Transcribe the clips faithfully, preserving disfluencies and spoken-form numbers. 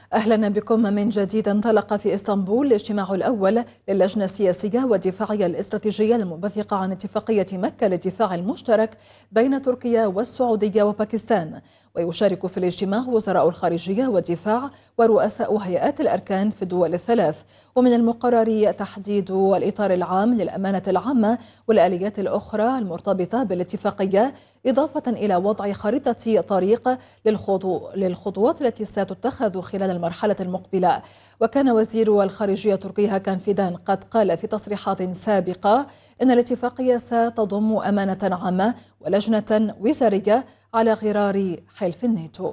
أهلا بكم من جديد. انطلق في إسطنبول الاجتماع الأول للجنة السياسية والدفاعية الاستراتيجية المنبثقة عن اتفاقية مكة للدفاع المشترك بين تركيا والسعودية وباكستان. ويشارك في الاجتماع وزراء الخارجية والدفاع ورؤساء هيئات الأركان في الدول الثلاث. ومن المقرر تحديد الإطار العام للأمانة العامة والآليات الأخرى المرتبطة بالاتفاقية، إضافة إلى وضع خريطة طريق للخطوات التي ستتخذ خلال المرحلة المقبلة. وكان وزير الخارجية التركي هاكان فيدان قد قال في تصريحات سابقة إن الاتفاقية ستضم أمانة عامة ولجنة وزارية على غرار حلف الناتو.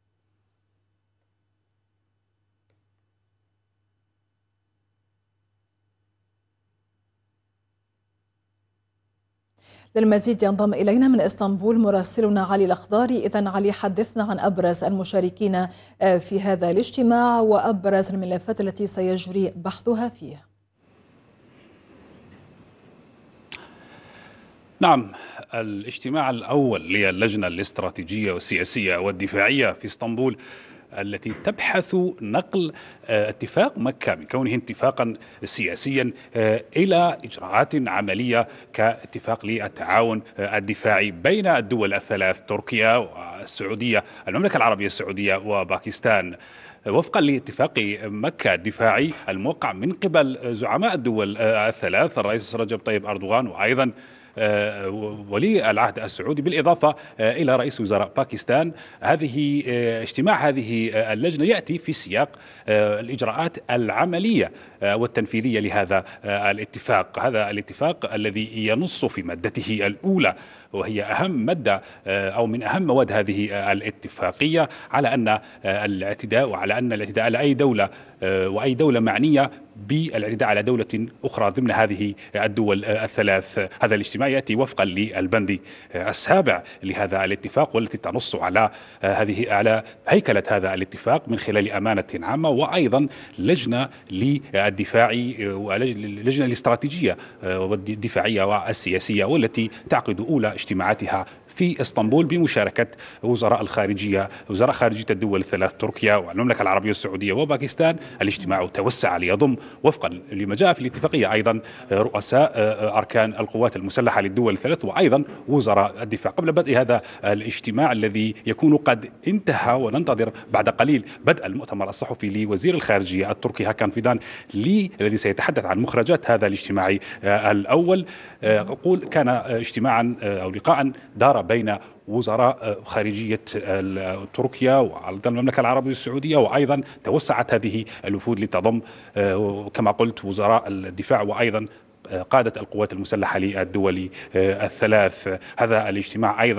للمزيد ينضم إلينا من إسطنبول مراسلنا علي الأخضاري. إذن علي، حدثنا عن أبرز المشاركين في هذا الاجتماع وأبرز الملفات التي سيجري بحثها فيه. نعم، الاجتماع الأول للجنة الاستراتيجية والسياسية والدفاعية في اسطنبول التي تبحث نقل اتفاق مكة من كونه اتفاقا سياسيا إلى إجراءات عملية كاتفاق للتعاون الدفاعي بين الدول الثلاث، تركيا والسعودية، المملكة العربية السعودية وباكستان، وفقا لاتفاق مكة الدفاعي الموقع من قبل زعماء الدول الثلاث، الرئيس رجب طيب أردوغان وأيضا ولي العهد السعودي، بالإضافة إلى رئيس وزراء باكستان. هذه اجتماع هذه اللجنة يأتي في سياق الإجراءات العملية والتنفيذية لهذا الاتفاق. هذا الاتفاق الذي ينص في مادته الأولى، وهي أهم مادة أو من أهم مواد هذه الاتفاقية، على أن الاعتداء وعلى أن الاعتداء على أي دولة وأي دولة معنية بالاعتداء على دولة أخرى ضمن هذه الدول الثلاث. هذا الاجتماع يأتي وفقا للبند السابع لهذا الاتفاق، والتي تنص على هذه على هيكلة هذا الاتفاق من خلال أمانة عامة وأيضا لجنة للدفاع ولجنة الاستراتيجية والدفاعية والسياسية، والتي تعقد أولى اجتماعاتها في اسطنبول بمشاركة وزراء الخارجية وزراء خارجية الدول الثلاث، تركيا والمملكة العربية السعودية وباكستان. الاجتماع توسع ليضم وفقا لما جاء في الاتفاقية أيضا رؤساء أركان القوات المسلحة للدول الثلاث وأيضا وزراء الدفاع. قبل بدء هذا الاجتماع الذي يكون قد انتهى وننتظر بعد قليل بدء المؤتمر الصحفي لوزير الخارجية التركي هاكان فيدان الذي سيتحدث عن مخرجات هذا الاجتماع الأول، أقول كان اجتماعا أو لقاء دار بين وزراء خارجية تركيا وأيضا المملكة العربية السعودية، وأيضا توسعت هذه الوفود لتضم كما قلت وزراء الدفاع وأيضا قادة القوات المسلحة للدول الثلاث. هذا الاجتماع أيضا